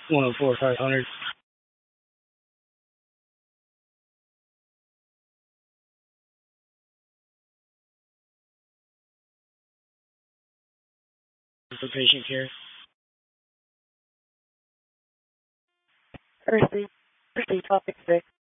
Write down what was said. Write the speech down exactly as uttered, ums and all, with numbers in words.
one oh four five hundred. For patient care. Firstly, firstly, topic six.